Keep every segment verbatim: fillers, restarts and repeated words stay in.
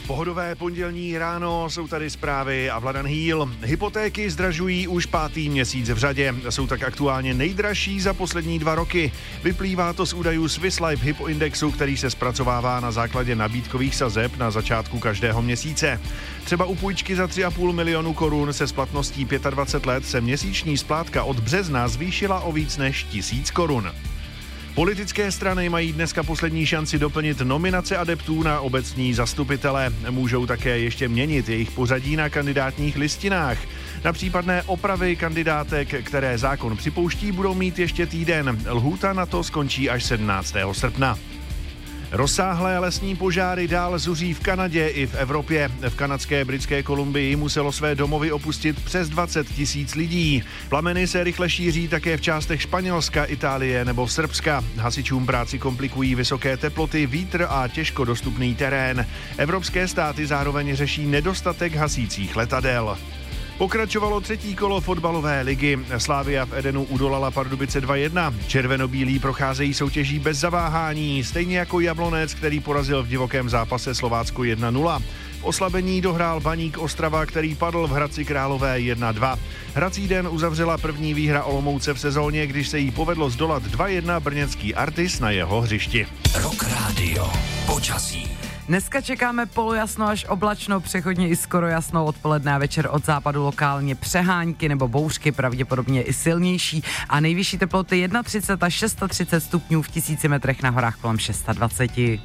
Pohodové pondělní ráno, jsou tady zprávy a Vladan Hýl. Hypotéky zdražují už pátý měsíc v řadě. Jsou tak aktuálně nejdražší za poslední dva roky. Vyplývá to z údajů Swiss Life Hypo Indexu, který se zpracovává na základě nabídkových sazeb na začátku každého měsíce. Třeba u půjčky za tři a půl milionu korun se splatností dvacet pět let se měsíční splátka od března zvýšila o víc než tisíc korun. Politické strany mají dneska poslední šanci doplnit nominace adeptů na obecní zastupitele. Můžou také ještě měnit jejich pořadí na kandidátních listinách. Na případné opravy kandidátek, které zákon připouští, budou mít ještě týden. Lhůta na to skončí až sedmnáctého srpna. Rozsáhlé lesní požáry dál zuří v Kanadě i v Evropě. V kanadské Britské Kolumbii muselo své domovy opustit přes dvacet tisíc lidí. Plameny se rychle šíří také v částech Španělska, Itálie nebo Srbska. Hasičům práci komplikují vysoké teploty, vítr a těžko dostupný terén. Evropské státy zároveň řeší nedostatek hasících letadel. Pokračovalo třetí kolo fotbalové ligy. Slavia v Edenu udolala Pardubice dva jedna. Červenobílí procházejí soutěží bez zaváhání, stejně jako Jablonec, který porazil v divokém zápase Slovácko jedna nula. V oslabení dohrál Baník Ostrava, který padl v Hradci Králové jedna dva. Hrací den uzavřela první výhra Olomouce v sezóně, když se jí povedlo zdolat dva jedna brněnský Artis na jeho hřišti. Rock Radio. Počasí. Dneska čekáme polojasno až oblačno, přechodně i skoro jasno odpoledne a večer od západu lokálně přehánky nebo bouřky, pravděpodobně i silnější a nejvyšší teploty třicet jedna až třicet šest stupňů v tisíci metrech, na horách kolem dvacet šest.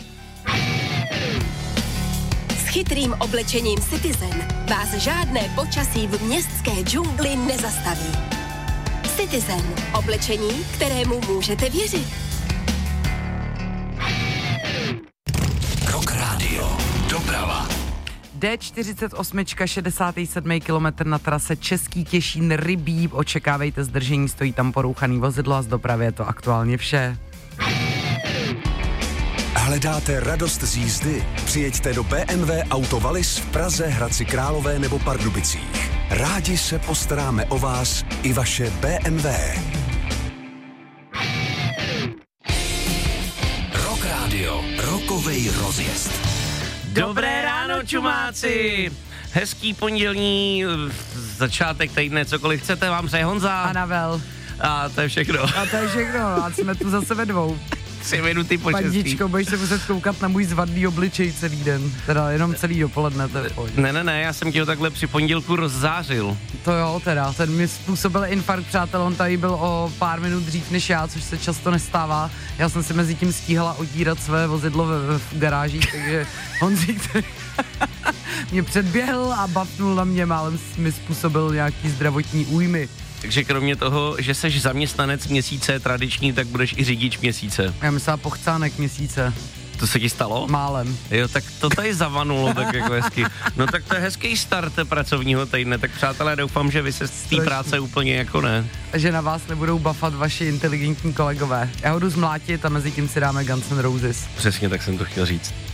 S chytrým oblečením Citizen vás žádné počasí v městské džungli nezastaví. Citizen, oblečení, kterému můžete věřit. Rock Radio. Doprava. D čtyřicet osm, šedesátý sedmý kilometr na trase Český Těšín Rybí. Očekávejte zdržení, stojí tam porouchaný vozidlo a z dopravy je to aktuálně vše. Hledáte radost z jízdy? Přijeďte do bé em vé Auto Wallis v Praze, Hradci Králové nebo Pardubicích. Rádi se postaráme o vás i vaše bé em vé. Rock Radio. Rockovej rozjezd. Dobré ráno, čumáci! Hezký pondělní začátek týdne, cokoliv chcete, vám přeje Honza. A Navel. A to je všechno. A to je všechno, a jsme tu zase ve dvou. Tři minuty po šestý. Pandičko, budeš se muset koukat na můj zvadný obličej celý den. Teda jenom celý dopoledne, to je pojď. Ne, ne, ne, já jsem ti ho takhle při pondělku rozzářil. To jo, teda, ten mi způsobil infarkt, přátel, on tady byl o pár minut dřív než já, což se často nestává. Já jsem si mezi tím stíhala otírat své vozidlo v, v garážích, takže Honzík tady mě předběhl a bapnul na mě, málem mi způsobil nějaký zdravotní újmy. Takže kromě toho, že seš zaměstnanec měsíce tradiční, tak budeš i řidič měsíce. Já myslela pochcánek měsíce. To se ti stalo? Málem. Jo, tak to tady zavanulo tak jako hezky. No tak to je hezký start pracovního týdne, tak přátelé, doufám, že vy se z té práce úplně jako ne. A že na vás nebudou bafat vaši inteligentní kolegové. Já ho jdu zmlátit a mezi tím si dáme Guns N' Roses. Přesně tak jsem to chtěl říct.